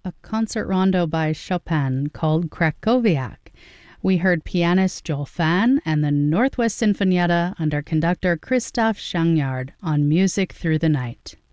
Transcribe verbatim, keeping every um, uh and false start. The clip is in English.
a concert rondo by Chopin called Krakowiak. We heard pianist Joel Fan and the Northwest Sinfonietta under conductor Christoph Schangyard on Music Through the Night.